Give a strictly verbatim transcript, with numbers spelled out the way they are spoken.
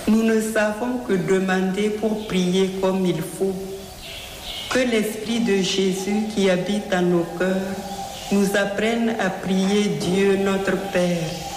Nous ne savons que demander pour prier comme il faut. Que l'Esprit de Jésus qui habite en nos cœurs nous apprenne à prier Dieu notre Père